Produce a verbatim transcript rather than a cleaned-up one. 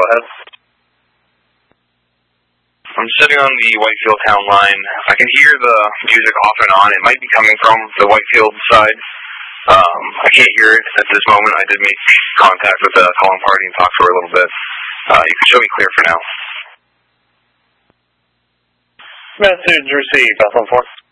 go ahead. I'm sitting on the Whitefield town line. I can hear the music off and on. It might be coming from the Whitefield side. Um, I can't hear it at this moment. I did make contact with the calling party and talk to her a little bit. Uh, you can show me clear for now. Message received, Bethel four.